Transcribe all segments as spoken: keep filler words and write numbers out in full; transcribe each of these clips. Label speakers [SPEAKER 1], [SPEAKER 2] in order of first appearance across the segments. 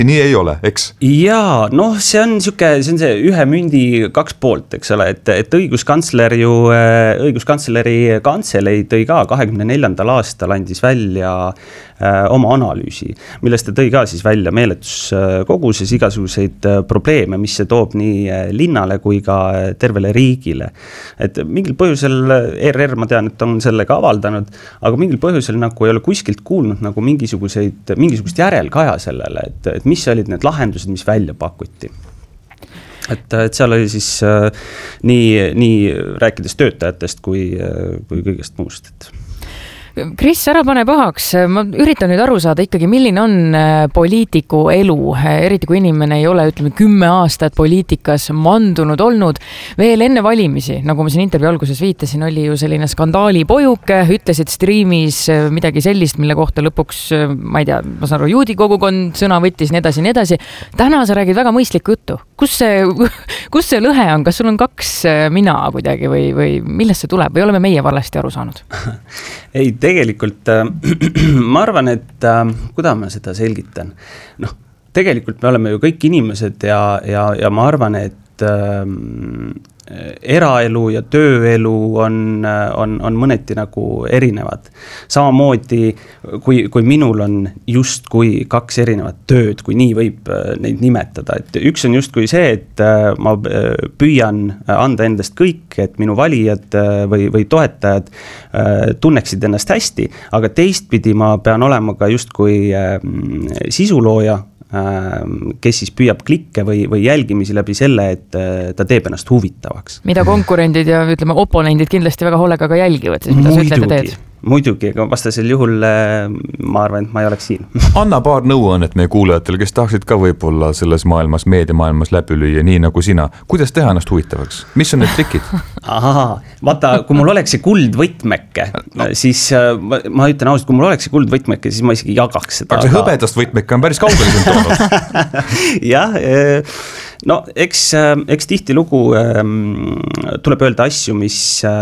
[SPEAKER 1] nii ei ole, eks?
[SPEAKER 2] Jaa, noh, see on siuke, see on see ühe mündi kaks poolt, eks ole, et, et õiguskantsler ju, õiguskantsleri kantselei tõi ka kahekümne neljandal aastal andis välja äh, oma analüüsi, millest ta tõi ka siis välja meeletus koguses igasuguseid probleeme, mis see toob nii linnale kui ka tervele riigile. Et mingil põhjusel E R R, ma tean, et on selle ka avaldanud, aga mingil põhjusel nagu ei ole kuskilt kuulnud nagu mingisuguseid, mingisugust järelkaja sellele, et, et mis olid need lahendused, mis välja pakuti. Et, et seal oli siis äh, nii, nii rääkides töötajatest kui, äh, kui kõigest muust. Et.
[SPEAKER 3] Kris, ära pane pahaks. Ma üritan nüüd aru saada ikkagi, milline on poliitiku elu, eriti kui inimene ei ole, ütleme, kümme aastat poliitikas mandunud olnud. Veel enne valimisi, nagu ma siin intervjuu alguses viitasin, oli ju selline skandaali pojuke, ütlesid striimis midagi sellist, mille kohta lõpuks, ma ei tea, ma saan aru, juudi kogukond sõna võttis, nii edasi, nii edasi. Täna sa räägid väga mõistlikku juttu. Kus see, kus see lõhe on? Kas sul on kaks mina kuidagi või, või millest see tuleb? Või oleme meie valesti aru saanud?
[SPEAKER 2] Ei, tegelikult äh, ma arvan, et äh, kuidas ma seda selgitan. Noh, tegelikult me oleme ju kõik inimesed ja, ja, ja ma arvan, et äh, eraelu ja tööelu on, on, on mõneti nagu erinevad. Samamoodi, kui, kui minul on just kui kaks erinevat tööd, kui nii võib neid nimetada. Et üks on just kui see, et ma püüan anda endast kõik, et minu valijad või, või toetajad tunneksid ennast hästi, aga teistpidi ma pean olema ka just kui sisulooja, kes siis püüab klikke või, või jälgimisi läbi selle, et ta teeb ennast huvitavaks.
[SPEAKER 3] Mida konkurendid ja ütleme oponendid kindlasti väga hoolega ka jälgivad, siis mida sa ütled ja teed?
[SPEAKER 2] Muidugi, aga vastasel juhul ma arvan, et ma ei oleks siin.
[SPEAKER 1] Anna paar nõuannet meie kuulajatele, kes tahaksid ka võib-olla selles maailmas, meediamaailmas läbi lüüa, nii nagu sina. Kuidas teha ennast huvitavaks? Mis on need trikid?
[SPEAKER 2] Aha, vaata, kui mul oleks see kuldvõtmeke, no. siis ma, ma ütlen ausalt, kui mul oleks see kuldvõtmeke, siis ma isegi jagaks seda.
[SPEAKER 1] Aga see hõbedast võtmeke on päris kaugele siin toonud.
[SPEAKER 2] Jah, no eks, eks tihti lugu tuleb öelda asju, mis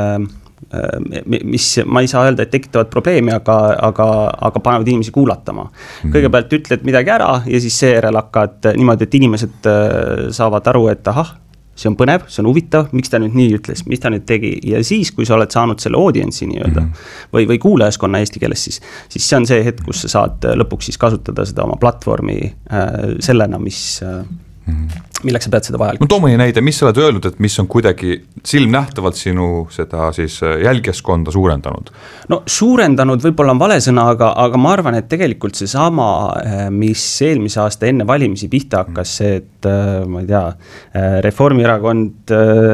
[SPEAKER 2] mis ma ei saa öelda, et tekitavad probleemi, aga, aga, aga panevad inimesi kuulatama. Kõigepealt ütled midagi ära ja siis seejärel hakkad niimoodi, et inimesed saavad aru, et ahah, see on põnev, see on huvitav, miks ta nüüd nii ütles, mis ta nüüd tegi. Ja siis, kui sa oled saanud selle audientsi nii-öelda, või, või kuulajaskonna eesti keeles, siis, siis see on see hetk, kus sa saad lõpuks siis kasutada seda oma platvormi äh, sellena, mis... Äh, milleks sa pead seda vajalikuks.
[SPEAKER 1] No too mõni näide, mis sa oled öelnud, et mis on kuidagi silmnähtavalt sinu seda siis jälgjaskonda suurendanud? No suurendanud võib-olla on vale sõna, aga, aga ma arvan, et tegelikult see sama, mis eelmise aasta enne valimisi pihta hakkas, see, et ma ei tea, Reformierakond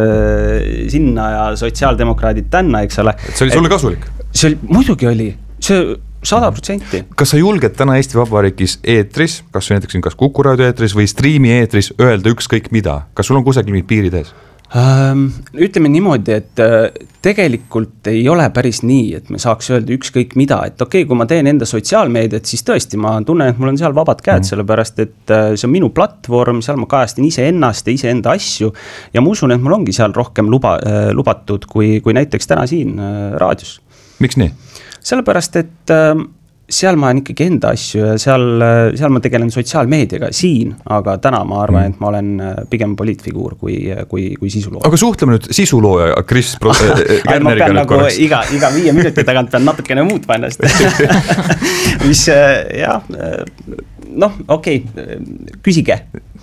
[SPEAKER 1] sinna ja sotsiaaldemokraadid tänna, eks ole. Et see oli sulle kasulik?
[SPEAKER 2] See oli, muidugi oli, see sada protsenti.
[SPEAKER 1] Kas sa julged täna Eesti Vabariigis eetris, kas või näiteks kas Kuku Raadio eetris või striimi eetris öelda ükskõik mida? Kas sul on kusagil mingid piirid ees?
[SPEAKER 2] Ähm, ütleme niimoodi, et äh, tegelikult ei ole päris nii, et me saaks öelda ükskõik mida, et okei, okay, kui ma teen enda sotsiaalmeediat, siis tõesti ma tunnen, et mul on seal vabad käed, mm. sellepärast, et äh, see on minu platvorm, seal ma kajastan ise ennast ja ise enda asju ja ma usun, et mul ongi seal rohkem luba, äh, lubatud kui, kui näiteks täna siin äh, raadios.
[SPEAKER 1] Miks nii?
[SPEAKER 2] Sellepärast, et äh, seal ma olen ikkagi enda asju ja seal, seal ma tegelen sotsiaalmeediaga siin, aga täna ma arvan, mm. et ma olen pigem poliitfiguur kui, kui, kui sisulooja.
[SPEAKER 1] Aga suhtleme nüüd sisulooja Kris Pro-
[SPEAKER 2] Kärneriga. Ma pean nagu iga, iga viie minuti tagant pean natukene muutma ennast. Mis, jah, noh, okei, okay, küsige.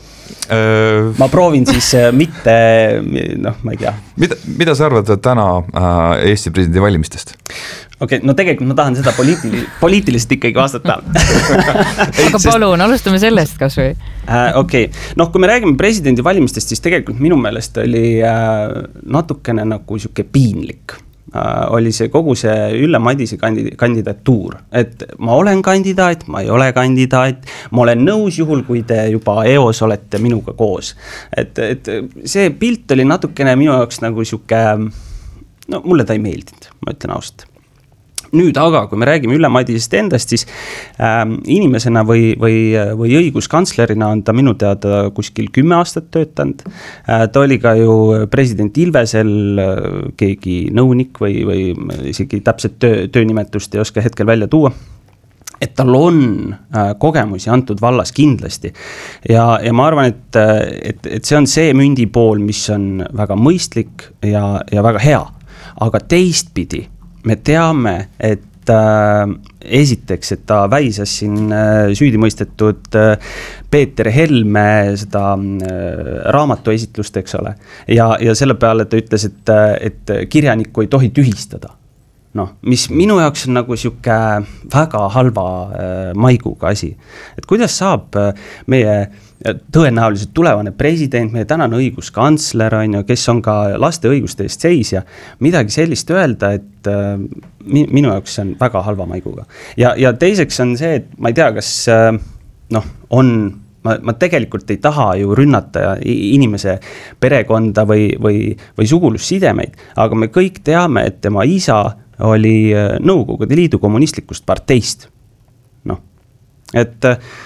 [SPEAKER 2] Ma proovin siis mitte, noh, ma ei tea.
[SPEAKER 1] Mida, mida sa arvad täna Eesti presidendi valimistest?
[SPEAKER 2] Okei, okay, no tegelikult ma tahan seda poliitili, poliitiliselt ikkagi vastata.
[SPEAKER 3] Aga palun, alustame sellest kas või?
[SPEAKER 2] Äh, okei, okay. noh, kui me räägime presidendi valimistest, siis tegelikult minu meelest oli äh, natukene nagu siuke piinlik. Äh, oli see kogu see Ülle Madise kandi- kandidatuur, et ma olen kandidaat, ma ei ole kandidaat, ma olen nõus juhul, kui te juba eos olete minuga koos. Et, et see pilt oli natukene minu jaoks nagu siuke, no mulle ta ei meeldinud, ma ütlen ausalt. Nüüd aga, kui me räägime Ülle Madisest endast, siis äh, inimesena või, või, või õiguskantslerina on ta minu teada kuskil kümme aastat töötanud. Äh, ta oli ka ju president Ilvesel äh, keegi nõunik või, või isegi täpselt töö, töönimetust ei oska hetkel välja tuua. et tal on kogemusi antud vallas kindlasti. Ja, ja ma arvan, et, et, et see on see mündi pool, mis on väga mõistlik ja, ja väga hea. Aga teistpidi me teame, et äh, esiteks, et ta väisas siin äh, süüdimõistetud äh, Peeter Helme seda äh, raamatu esitlust, eks ole. Ja, ja selle peale ta ütles, et, et kirjanikku ei tohi tühistada. Noh, mis minu jaoks on nagu siuke väga halva äh, maiguga asi. Et kuidas saab äh, meie tõenäoliselt tulevane president, meie tänane õiguskantsler, on ju, kes on ka laste õiguste eest seisja, midagi sellist öelda, et äh, minu jaoks on väga halva maiguga. Ja, ja teiseks on see, et ma ei tea, kas äh, noh, on Ma, ma tegelikult ei taha ju rünnata inimese perekonda või, või, või sugulussidemeid, aga me kõik teame, et tema isa oli Nõukogude Liidu kommunistlikust parteist. Noh, et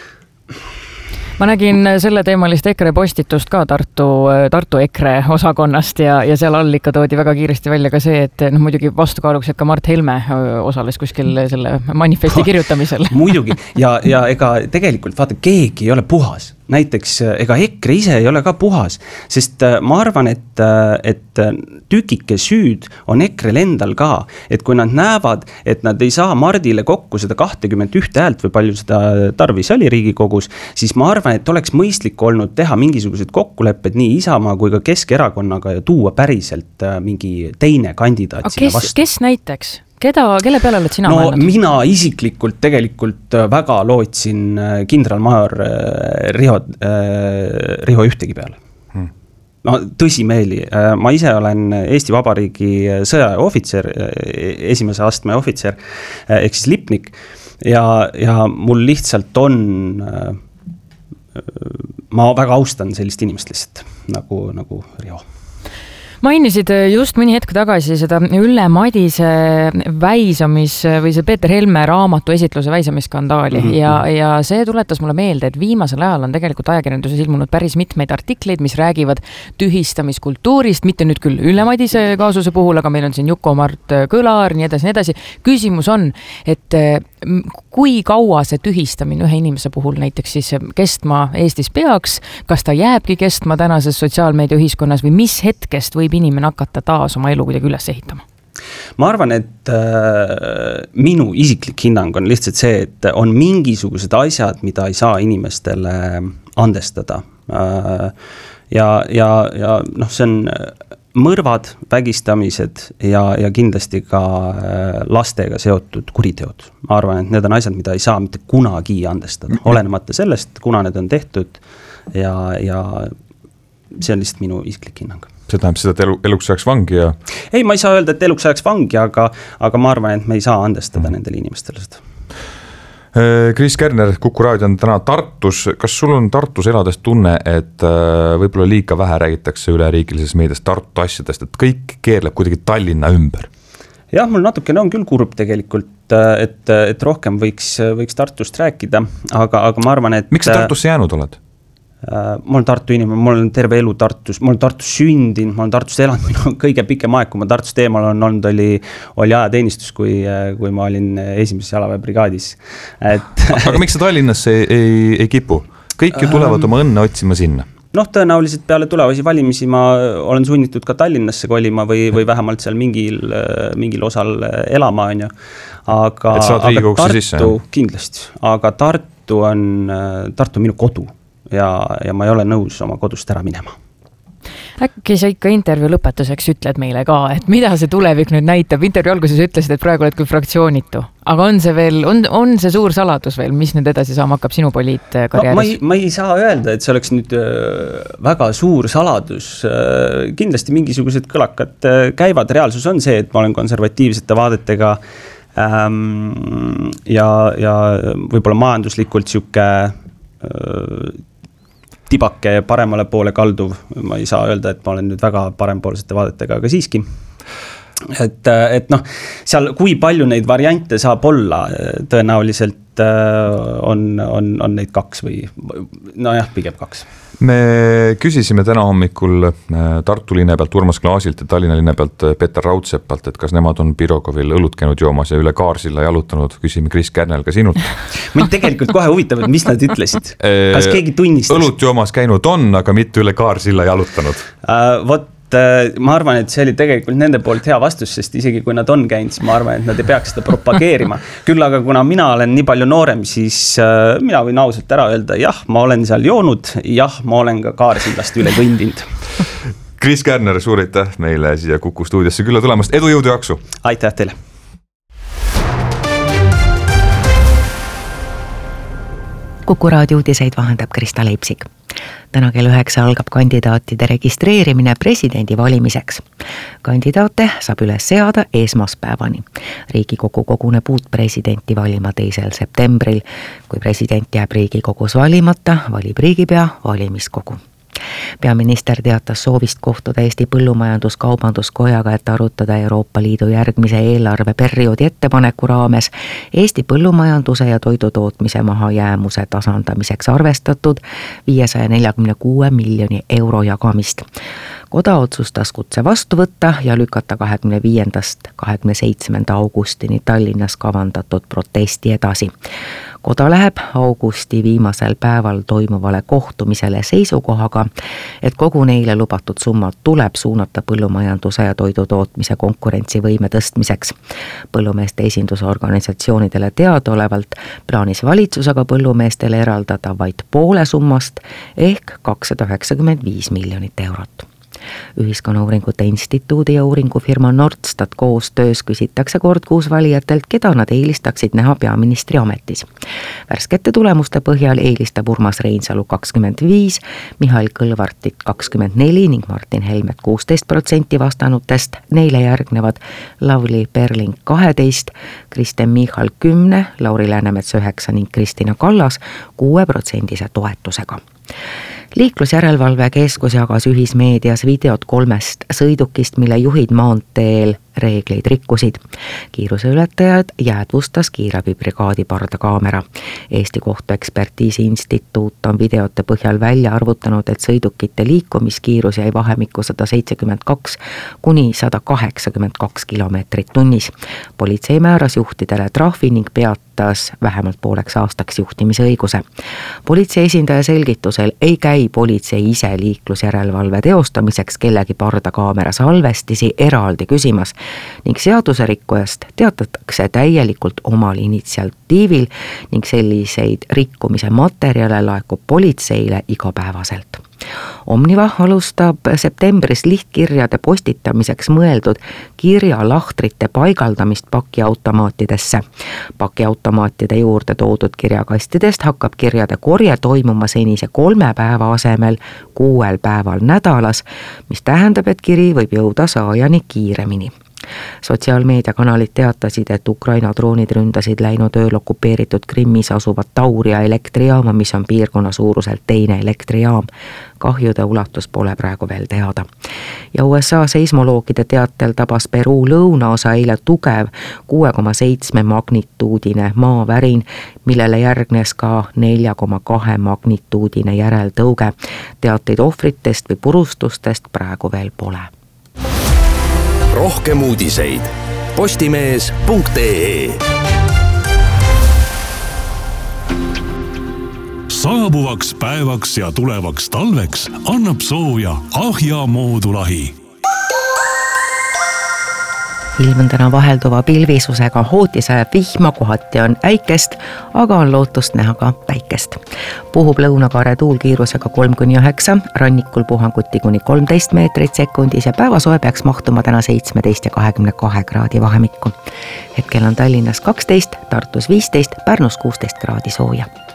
[SPEAKER 3] ma nägin selle teemalist EKRE postitust ka Tartu, Tartu EKRE osakonnast ja, ja seal all ikka toodi väga kiiresti välja ka see, et noh, muidugi vastukaaluks, et ka Mart Helme osales kuskil selle manifesti kirjutamisel.
[SPEAKER 2] Muidugi, ja, ja ega tegelikult vaata, keegi ei ole puhas. Näiteks ega EKRE ise ei ole ka puhas, sest ma arvan, et, et tükike süüd on EKRE-l endal ka, et kui nad näevad, et nad ei saa Mardile kokku seda kakskümmend üks häält või palju seda tarvis oli Riigikogus, siis ma arvan, et oleks mõistlik olnud teha mingisugused kokkulepped nii Isamaa kui ka Keskerakonnaga ja tuua päriselt mingi teine kandidaat
[SPEAKER 3] sinna vastu. Kes näiteks? Keda, kelle peale oled sina
[SPEAKER 2] no,
[SPEAKER 3] mõelnud?
[SPEAKER 2] Mina isiklikult tegelikult väga lootsin kindralmajor Riho, Riho Ühtegi peale. Hmm. No tõsimeeli, ma ise olen Eesti Vabariigi sõjaohvitser, esimese astme ohvitser, ehk siis lipnik ja, ja mul lihtsalt on, ma väga austan sellist inimest lihtsalt nagu, nagu Riho.
[SPEAKER 3] Mainisid just mõni hetk tagasi seda Ülle Madise väisamis või see Peeter Helme raamatu esitluse väisamisskandaali mm-hmm. ja, ja see tuletas mulle meelde, et viimasel ajal on tegelikult ajakirjanduses ilmunud päris mitmeid artikleid, mis räägivad tühistamiskultuurist, mitte nüüd küll Ülle Madise kaasuse puhul, aga meil on siin Juku-Mart Kõlar, nii edasi, nii edasi. Küsimus on, et kui kaua see tühistamine ühe inimese puhul näiteks siis kestma Eestis peaks, kas ta jääbki kestma tänases sotsiaalmeedia ühiskonnas või mis hetkest võib inimene hakata taas oma elu kuidagi üles ehitama?
[SPEAKER 2] Ma arvan, et äh, minu isiklik hinnang on lihtsalt see, et on mingisugused asjad, mida ei saa inimestele andestada. Äh, ja, ja, ja noh, see on mõrvad, vägistamised ja, ja kindlasti ka lastega seotud kuriteod. Ma arvan, et need on asjad, mida ei saa mitte kunagi andestada, olenemata sellest, kuna need on tehtud ja, ja see on lihtsalt minu isiklik hinnang.
[SPEAKER 1] See tähendab seda, et elu, eluks ajaks vangi ja...
[SPEAKER 2] Ei, ma ei saa öelda, et eluks ajaks vangi, aga, aga ma arvan, et me ei saa andestada mm. nendele inimestele seda.
[SPEAKER 1] Kris Kerner, Kuku Raadio on täna Tartus. Kas sul on Tartus elades tunne, et võib-olla liiga vähe räägitakse üleriigilises meedias Tartu asjadest, et kõik keerleb kuidagi Tallinna ümber?
[SPEAKER 2] Jah, mul natukene on küll kurb tegelikult, et, et rohkem võiks, võiks Tartust rääkida, aga, aga ma arvan, et...
[SPEAKER 1] Miks sa Tartusse jäänud oled?
[SPEAKER 2] Ma olen Tartu inimene, ma olen terve elu Tartus, ma olen Tartus sündinud, ma olen Tartust elanud, minu kõige pikem aeg, kui ma Tartust eemal on olnud, oli, oli ajateenistus, kui, kui ma olin esimeses jalaväebrigaadis. Et...
[SPEAKER 1] aga miks sa Tallinnasse ei, ei, ei kipu? Kõik ju tulevad oma õnne otsima sinna.
[SPEAKER 2] Noh, tõenäoliselt peale tulevasi valimisi ma olen sunnitud ka Tallinnasse kolima või, või vähemalt seal mingil, mingil osal elama, on ju. Aga, aga Tartu, sisse, kindlasti, aga Tartu on, Tartu on minu kodu. Ja, ja ma ei ole nõus oma kodust ära minema.
[SPEAKER 3] Äkki sa ikka intervjuu lõpetuseks ütled meile ka, et mida see tulevik nüüd näitab? Intervjuu alguses ütlesid, et praegu oled kui fraktsioonitu. Aga on see veel, on, on see suur saladus veel, mis nüüd edasi saama hakkab sinu poliitkarjääris?
[SPEAKER 2] No, ma, ei, ma ei saa öelda, et see oleks nüüd väga suur saladus. Kindlasti mingisugused kõlakad käivad. Reaalsus on see, et ma olen konservatiivsete vaadetega ähm, ja, ja võib-olla majanduslikult siuke tibake paremale poole kalduv, ma ei saa öelda, et ma olen nüüd väga parempoolsete vaadetega, aga siiski. Et, et noh, seal kui palju neid variante saab olla, tõenäoliselt et on, on, on neid kaks või nojah, pigem kaks.
[SPEAKER 1] Me küsisime täna hommikul Tartu linna pealt Urmas Klaasilt ja Tallinna linna pealt Peeter Raudsepalt, et kas nemad on Pirogovil õlut käinud joomas ja üle Kaarsilla jalutanud, küsime Kris Kärnel ka sinult.
[SPEAKER 2] Mind tegelikult kohe huvitab, et mis nad ütlesid. Kas keegi tunnistas?
[SPEAKER 1] Õlut joomas käinud on, aga mitte üle Kaarsilla jalutanud.
[SPEAKER 2] Uh, vot ma arvan, et see oli tegelikult nende poolt hea vastus, sest isegi kui nad on käinud, siis ma arvan, et nad ei peaks seda propageerima. Küll aga kuna mina olen nii palju noorem, siis mina võin ausalt ära öelda, jah, ma olen seal joonud, jah, ma olen ka Kaarsillast üle kõndinud.
[SPEAKER 1] Kris Kärner, suur aitäh meile siia Kuku stuudiosse külla tulemast, edu, jõudu, jaksu!
[SPEAKER 2] Aitäh teile!
[SPEAKER 4] Kuku raadio uudiseid vahendab Krista Leipsik. Täna kell üheksa algab kandidaatide registreerimine presidendi valimiseks. Kandidaate saab üles seada esmaspäevani. Riigikogu koguneb uut presidenti valima teisel septembril. Kui president jääb Riigikogus valimata, valib riigipea valimiskogu. Peaminister teatas soovist kohtuda Eesti Põllumajandus-Kaubanduskojaga, et arutada Euroopa Liidu järgmise eelarveperioodi ettepaneku raames Eesti põllumajanduse ja toidutootmise mahajäämuse tasandamiseks arvestatud viiesaja neljakümne kuue miljoni euro jagamist. Koda otsustas kutse vastu võtta ja lükata kahekümne viiendast kahekümne seitsmenda augustini Tallinnas kavandatud protesti edasi. Koda läheb augusti viimasel päeval toimuvale kohtumisele seisukohaga, et kogu neile lubatud summad tuleb suunata põllumajanduse ja toidutootmise konkurentsivõime tõstmiseks. Põllumeeste esindusorganisatsioonidele teadaolevalt plaanis valitsus aga põllumeestele eraldada vaid poole summast ehk kakssada üheksakümmend viis miljonit eurot. Ühiskonnauuringute instituudi ja uuringufirma Nordstat koostöös küsitakse kord kuus valijatelt, keda nad eelistaksid näha peaministri ametis. Värskete tulemuste põhjal eelistab Urmas Reinsalu kakskümmend viis, Mihhail Kõlvartit kakskümmend neli ning Martin Helmet kuusteist protsenti vastanutest. Neile järgnevad Lavly Perling kaheteist, Kristen Michal kümme, Lauri Läänemets üheksa ning Kristina Kallas kuue protsendise toetusega. Liiklusjärelevalve keskus jagas ühismeedias videot kolmest sõidukist, mille juhid maanteel reegleid rikkusid. Kiiruseületajad jäädvustas kiirabibrigaadi pardakaamera. Eesti kohtuekspertiisi instituut on videote põhjal välja arvutanud, et sõidukite liikumiskiirus jäi vahemikku sada seitsekümmend kaks kuni sada kaheksakümmend kaks kilomeetrit tunnis. Politsei määras juhtidele trahvi ning peatas vähemalt pooleks aastaks juhtimisõiguse. Politsei esindaja selgitusel ei käi politsei ise liiklusjärelevalve teostamiseks kellegi pardakaamera salvestisi eraldi küsimas ning seaduserikkujast teatatakse täielikult omal initsiatiivil ning selliseid rikkumise materjale laekub politseile igapäevaselt. Omniva alustab septembris lihtkirjade postitamiseks mõeldud kirjalahtrite paigaldamist pakiautomaatidesse. Pakiautomaatide juurde toodud kirjakastidest hakkab kirjade korje toimuma senise kolme päeva asemel kuuel päeval nädalas, mis tähendab, et kiri võib jõuda saajani kiiremini. Sotsiaalmeediakanalid teatasid, et Ukraina droonid ründasid läinud ööl okupeeritud Krimmis asuvat Tauria elektrijaama, mis on piirkonna suuruselt teine elektrijaam. Kahjude ulatus pole praegu veel teada. Ja U S A seismoloogide teatel tabas Peruu lõunaosa eile tugev kuue koma seitsme magnituudine maavärin, millele järgnes ka nelja koma kahe magnituudine järeltõuge. Teateid ohvritest või purustustest praegu veel pole.
[SPEAKER 5] Rohkem uudiseid postimees punkt ee.
[SPEAKER 6] Saabuvaks päevaks ja tulevaks talveks annab sooja Ahja moodulahi.
[SPEAKER 4] Ilm on täna vahelduva pilvisusega, hooti sajab vihma, kohati on äikest, aga on lootust näha ka päikest. Puhub lõunakaare tuul kiirusega kolm kuni üheksa, rannikul puhanguti kuni kolmteist meetrit sekundis ja päevasoe peaks mahtuma täna seitsmeteist ja kahekümne kahe kraadi vahemikku. Hetkel on Tallinnas kaksteist, Tartus viisteist, Pärnus kuusteist kraadi sooja.